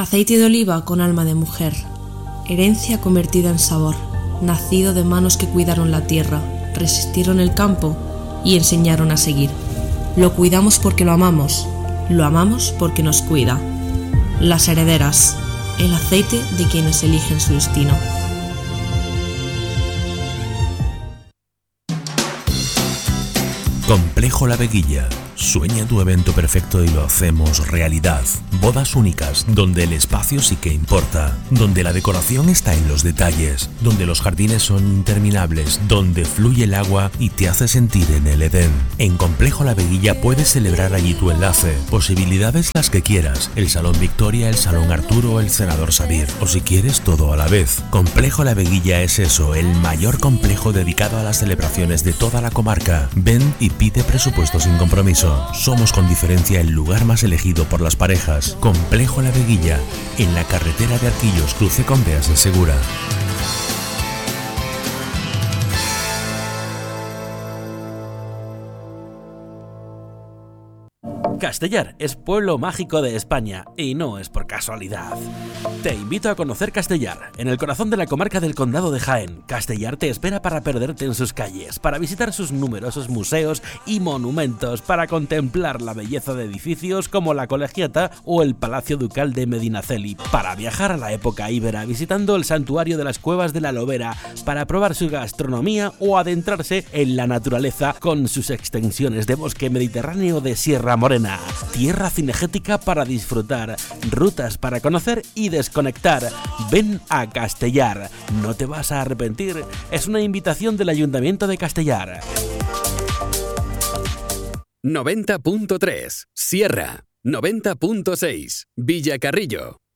Aceite de oliva con alma de mujer, herencia convertida en sabor, nacido de manos que cuidaron la tierra, resistieron el campo y enseñaron a seguir. Lo cuidamos porque lo amamos porque nos cuida. Las herederas, el aceite de quienes eligen su destino. Complejo La Veguilla. Sueña tu evento perfecto y lo hacemos realidad. Bodas únicas, donde el espacio sí que importa, donde la decoración está en los detalles, donde los jardines son interminables, donde fluye el agua y te hace sentir en el Edén. En Complejo La Veguilla puedes celebrar allí tu enlace. Posibilidades las que quieras. El Salón Victoria, el Salón Arturo o el Senador Sabir. O si quieres todo a la vez. Complejo La Veguilla es eso, el mayor complejo dedicado a las celebraciones de toda la comarca. Ven y pide presupuesto sin compromiso. Somos con diferencia el lugar más elegido por las parejas. Complejo La Veguilla, en la carretera de Arquillos, cruce con Beas de Segura. Castellar es pueblo mágico de España y no es por casualidad. Te invito a conocer Castellar, en el corazón de la comarca del Condado de Jaén. Castellar te espera para perderte en sus calles, para visitar sus numerosos museos y monumentos, para contemplar la belleza de edificios como la Colegiata o el Palacio Ducal de Medinaceli, para viajar a la época íbera visitando el santuario de las Cuevas de la Lobera, para probar su gastronomía o adentrarse en la naturaleza con sus extensiones de bosque mediterráneo de Sierra Morena. Tierra cinegética para disfrutar, rutas para conocer y desconectar. Ven a Castellar, no te vas a arrepentir. Es una invitación del Ayuntamiento de Castellar. 90.3 Sierra, 90.6 Villacarrillo.